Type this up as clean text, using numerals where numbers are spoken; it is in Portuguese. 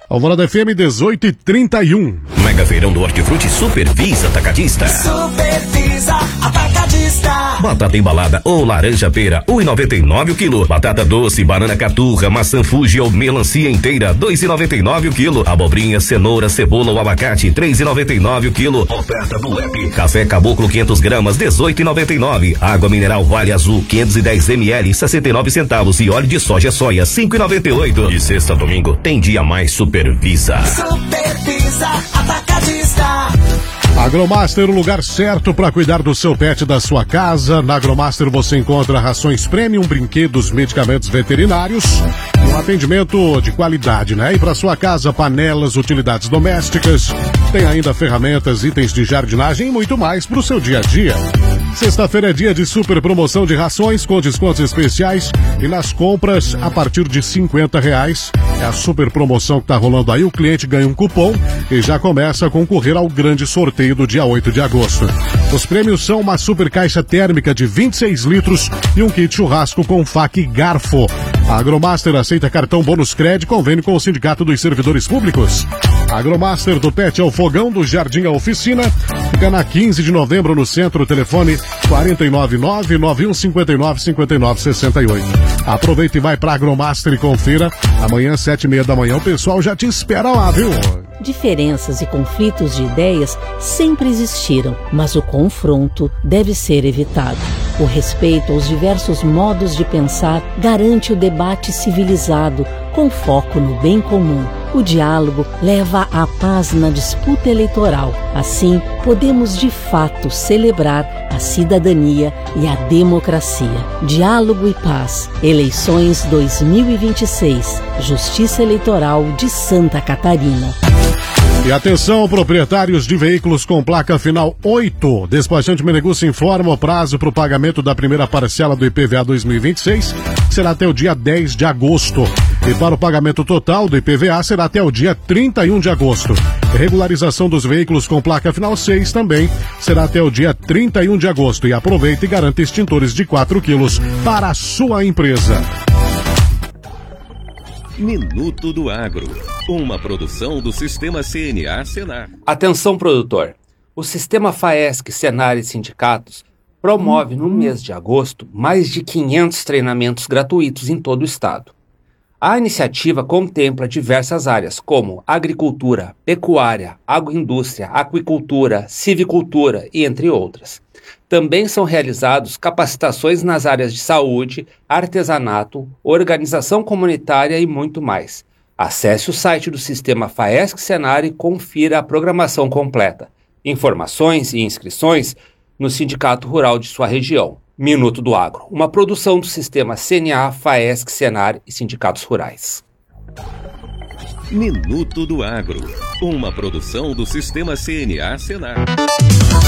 Alvorada FM 18h31. Mega Feirão do Hortifruti Supervisa Atacadista. Supervisa Atacadista. Batata embalada ou laranja pera, 1,99 o quilo. Batata doce, banana caturra, maçã Fuji ou melancia inteira, 2,99 o quilo. Abobrinha, cenoura, cebola ou abacate, 3,99 o quilo. Oferta do App. Café Caboclo 500 gramas, 18,99. Água mineral Vale Azul, 510 ml, 69 centavos. E óleo de soja 5,98. De sexta a domingo tem dia mais Supervisa. Supervisa Atacadista. Agromaster, o lugar certo para cuidar do seu pet, da sua casa. Na Agromaster você encontra rações premium, brinquedos, medicamentos veterinários, um atendimento de qualidade, né? E para sua casa, panelas, utilidades domésticas, tem ainda ferramentas, itens de jardinagem e muito mais para o seu dia a dia. Sexta-feira é dia de super promoção de rações com descontos especiais e nas compras a partir de R$50. É a super promoção que está rolando aí. O cliente ganha um cupom e já começa a concorrer ao grande sorteio do dia 8 de agosto. Os prêmios são uma super caixa térmica de 26 litros e um kit churrasco com faca e garfo. A Agromaster aceita cartão bônus crédito, convênio com o Sindicato dos Servidores Públicos. A Agromaster do Pet é o fogão, do jardim à oficina. Fica na 15 de novembro no centro, telefone 499-9159-5968. Aproveita e vai pra Agromaster e confira. Amanhã, 7h30 da manhã, o pessoal já te espera lá, viu? Diferenças e conflitos de ideias sempre existiram, mas o confronto deve ser evitado. O respeito aos diversos modos de pensar garante o debate civilizado, com foco no bem comum. O diálogo leva à paz na disputa eleitoral. Assim, podemos de fato celebrar a cidadania e a democracia. Diálogo e paz. Eleições 2026. Justiça Eleitoral de Santa Catarina. E atenção, proprietários de veículos com placa final 8. Despachante Meneguço informa o prazo para o pagamento da primeira parcela do IPVA 2026 será até o dia 10 de agosto. E para o pagamento total do IPVA será até o dia 31 de agosto. Regularização dos veículos com placa final 6 também será até o dia 31 de agosto. E aproveite e garanta extintores de 4 quilos para a sua empresa. Minuto do Agro, uma produção do Sistema CNA Senar. Atenção, produtor! O Sistema FAESC, Senar e Sindicatos promove no mês de agosto mais de 500 treinamentos gratuitos em todo o estado. A iniciativa contempla diversas áreas como agricultura, pecuária, agroindústria, aquicultura, silvicultura e entre outras. Também são realizados capacitações nas áreas de saúde, artesanato, organização comunitária e muito mais. Acesse o site do Sistema FAESC Senar e confira a programação completa. Informações e inscrições no Sindicato Rural de sua região. Minuto do Agro, uma produção do Sistema CNA, FAESC, Senar e Sindicatos Rurais. Minuto do Agro, uma produção do Sistema CNA Senar.